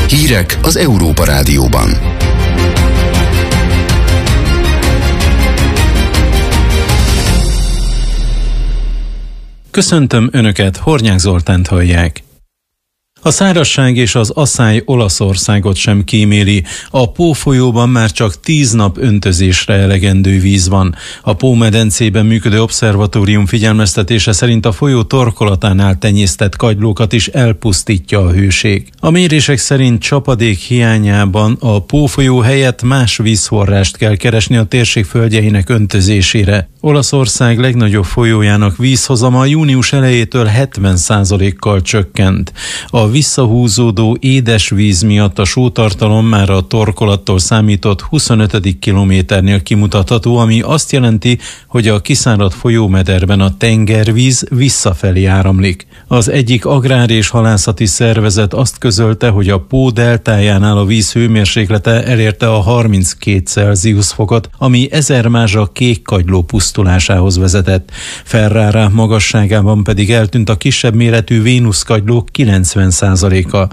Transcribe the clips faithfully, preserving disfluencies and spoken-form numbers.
Hírek az Európa Rádióban. Köszöntöm Önöket, Hornyák Zoltánt hallják. A szárazság és az asszály Olaszországot sem kíméli. A Pó folyóban már csak tíz nap öntözésre elegendő víz van. A Pó-medencében működő obszervatórium figyelmeztetése szerint a folyó torkolatánál tenyésztett kagylókat is elpusztítja a hőség. A mérések szerint csapadék hiányában a Pó folyó helyett más vízforrást kell keresni a térség földjeinek öntözésére. Olaszország legnagyobb folyójának vízhozama június elejétől hetven százalékkal csökkent. A visszahúzódó édesvíz miatt a sótartalom már a torkolattól számított huszonötödik kilométernél kimutatható, ami azt jelenti, hogy a kiszáradt folyómederben a tengervíz visszafelé áramlik. Az egyik agrár- és halászati szervezet azt közölte, hogy a Pó deltájánál a víz hőmérséklete elérte a harminckét Celsius fokot, ami ezer mázsa kékkagyló pusztulásához vezetett. Ferrara magasságában pedig eltűnt a kisebb méretű vénuszkagylók kilencven százaléka.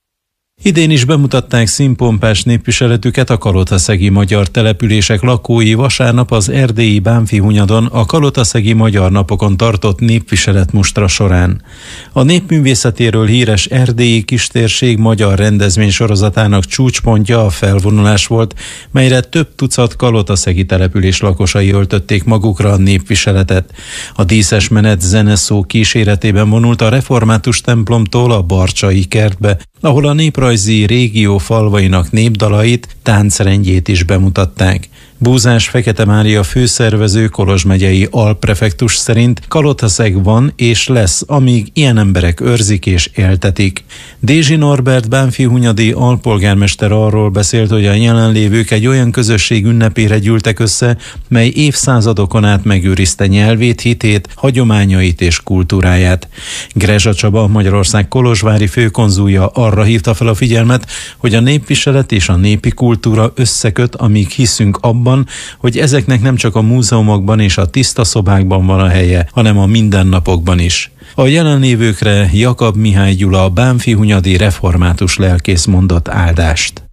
Idén is bemutatták színpompás népviseletüket a kalotaszegi magyar települések lakói vasárnap az erdélyi Bánffyhunyadon a kalotaszegi magyar napokon tartott népviseletmustra során. A népművészetéről híres erdélyi kistérség magyar rendezvény sorozatának csúcspontja a felvonulás volt, melyre több tucat kalotaszegi település lakosai öltötték magukra a népviseletet. A díszes menet zeneszó kíséretében vonult a református templomtól a Barcsai kertbe, ahol a néprajzi régió falvainak népdalait, táncrendjét is bemutatták. Búzás Fekete Mária főszervező Kolozs megyei alprefektus szerint Kalotaszeg van és lesz, amíg ilyen emberek őrzik és éltetik. Dézsi Norbert bánffyhunyadi alpolgármester arról beszélt, hogy a jelenlévők egy olyan közösség ünnepére gyűltek össze, mely évszázadokon át megőrizte nyelvét, hitét, hagyományait és kultúráját. Grezsa Csaba, Magyarország kolozsvári főkonzulja arra hívta fel a figyelmet, hogy a népviselet és a népi kultúra összeköt, amíg hiszünk abban, hogy ezeknek nem csak a múzeumokban és a tiszta szobákban van a helye, hanem a mindennapokban is. A jelenlévőkre Jakab Mihály Gyula, bánffyhunyadi református lelkész mondott áldást.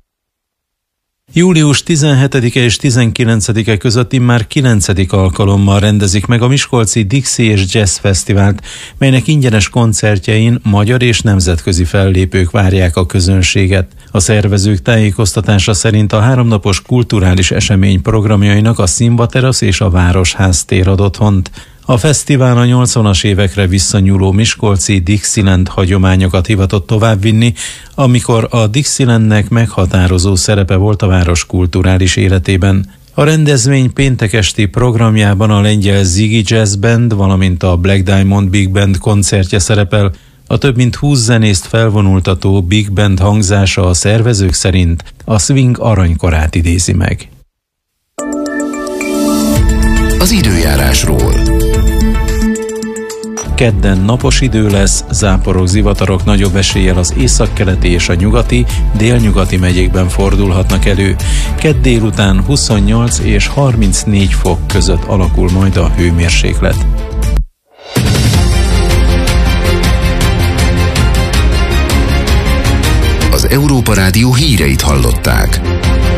Július tizenhetedike és tizenkilencedike között immár kilencedik alkalommal rendezik meg a miskolci Dixie és Jazz Fesztivált, melynek ingyenes koncertjein magyar és nemzetközi fellépők várják a közönséget. A szervezők tájékoztatása szerint a háromnapos kulturális esemény programjainak a Színva terasz és a Városház tér ad otthont. A fesztivál a nyolcvanas évekre visszanyúló miskolci Dixieland hagyományokat hivatott továbbvinni, amikor a Dixielandnek meghatározó szerepe volt a város kulturális életében. A rendezvény péntek esti programjában a lengyel Ziggy Jazz Band, valamint a Black Diamond Big Band koncertje szerepel. A több mint húsz zenészt felvonultató Big Band hangzása a szervezők szerint a swing aranykorát idézi meg. Az időjárásról. Kedden napos idő lesz, záporok, zivatarok nagyobb eséllyel az északkeleti és a nyugati, délnyugati megyékben fordulhatnak elő. Kedd délután huszonnyolc és harmincnégy fok között alakul majd a hőmérséklet. Az Európa Rádió híreit hallották.